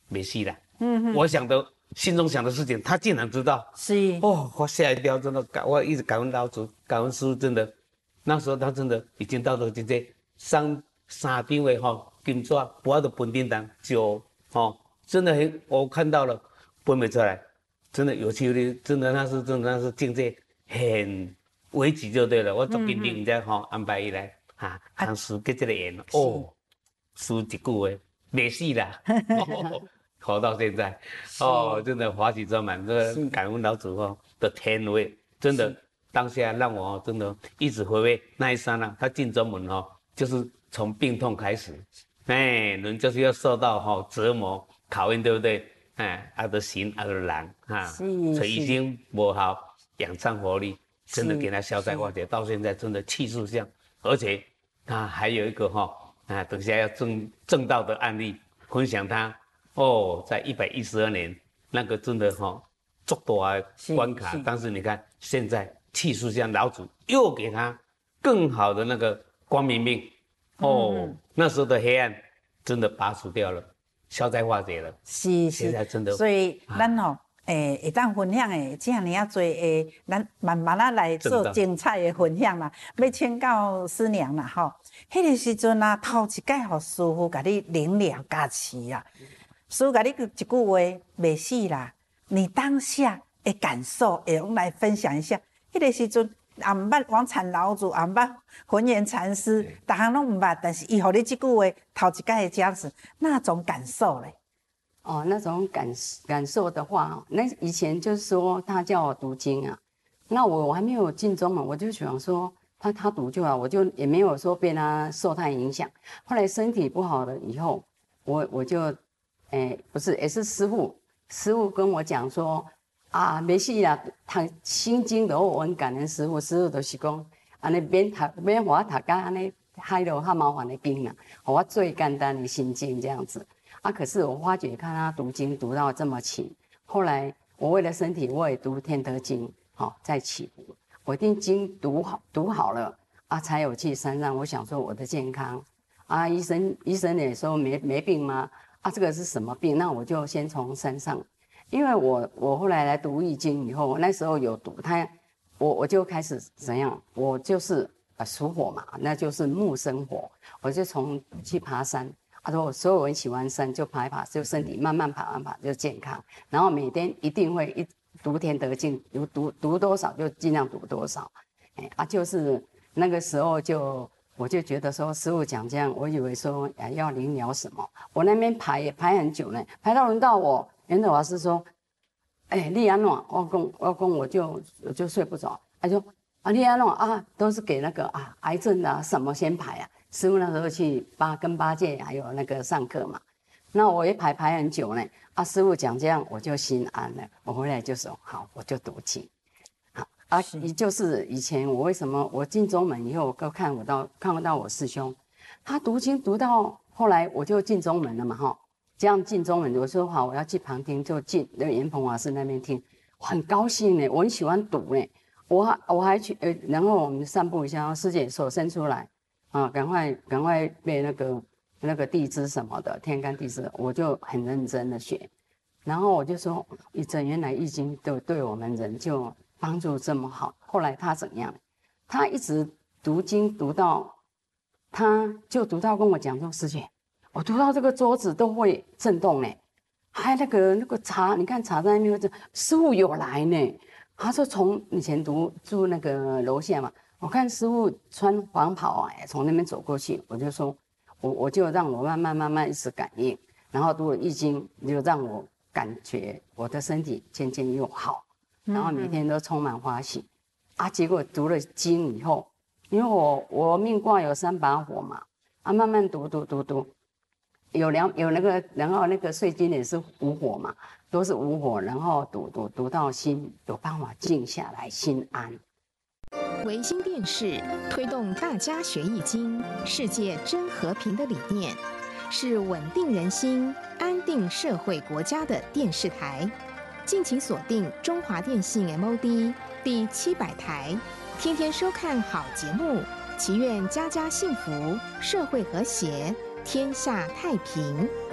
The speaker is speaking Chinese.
没戏了。我心中想的事情，他竟然知道。 是哦，我吓一跳，真的我一直感恩老祖，感恩师父，真的。那时候他真的已经到了这三张的金纸，我的本叮当就真的我看到了分不出来，真的有趣的，真的那是境界很危急就对了。我昨天人家安排伊来看书结这个缘哦，书一句话没戏啦。活到现在，真的欢喜充满，这个感恩老祖的天威，真的当下让我真的一直回味那一刹那。他进中门就是从病痛开始，人就是要受到折磨考验，对不对？的心的人所以已经不好养伤活力，真的给他消灾化解，到现在真的气势像，而且他还有一个等下要正道的案例分享他。在112年，那个真的足大的关卡，但是你看现在气势像老祖又给他更好的那个光明命，那时候的黑暗真的拔除掉了，消灾化解了。 是， 现在真的， 所以咱会当分享的这样啊多咱慢慢来做精彩的分享啦。要请教师娘啦迄个时阵啊，头一届互师父甲你灵了加持啊。师父甲你一句话袂死啦，你当下的感受，我们来分享一下。迄个时阵也毋捌王禅老祖，也毋捌浑元禅师，逐项拢毋捌，但是伊互你这句话，头一届的这样子，那种感受嘞？ 那种感受的话，那以前就是说他叫我读经啊，那我还没有进宗门，我就想说他读就好，我就也没有说被他受他影响。后来身体不好了以后，我就。不是，也是师父跟我讲说没事啦，读心经的我很感恩师父就是讲，安尼免我读到安尼害了较麻烦的经啦，我最简单的心经这样子可是我发觉看他读经读到这么勤，后来我为了身体，我也读天德经，再起步，我一定经读好了才有去山上。我想说我的健康医生也说没病吗？这个是什么病？那我就先从山上，因为我后来来读易经以后，那时候有读我就开始怎样？我就是属火嘛，那就是木生火，我就去爬山。所以我很喜欢山，就爬一爬，就身体慢慢爬就健康。然后每天一定会读天德经，读多少就尽量读多少。就是那个时候我就觉得说师父讲这样，我以为说要灵了什么，我那边排也排很久呢，排到轮到我，圆德法师说，你安怎？我讲我就睡不着，他说你安怎都是给那个癌症的什么先排啊？师父那时候去跟八戒还有那个上课嘛，那我一排很久呢，师父讲这样我就心安了，我回来就说好，我就读经。就是以前我为什么我进宗门以后，我看不到我师兄，他读经读到后来我就进宗门了嘛这样进宗门，我说好我要去旁听，就进那个严鹏法师那边听，很高兴呢，我很喜欢读呢，我还去然后我们散步一下，师姐手伸出来赶快背那个地支什么的天干地支，我就很认真的学，然后我就说原来易经对我们人就帮助这么好。后来他怎样？他一直读经读到，他就读到跟我讲说：“师姐，我读到这个桌子都会震动呢，还有那个茶，你看茶在那边，师父有来呢。”他说从以前住那个楼下嘛，我看师父穿黄袍从那边走过去，我就说，我就让我慢慢一直感应，然后读了易经，就让我感觉我的身体渐渐又好。然后每天都充满欢喜结果读了经以后，因为我命卦有3把火嘛慢慢读有那个，然后那个岁金也是无火嘛，都是无火，然后读到心有办法静下来，心安。 维新电视推动大家学易经、世界真和平的理念，是稳定人心、安定社会国家的电视台。敬请锁定中华电信 MOD 第700台，天天收看好节目，祈愿家家幸福，社会和谐，天下太平。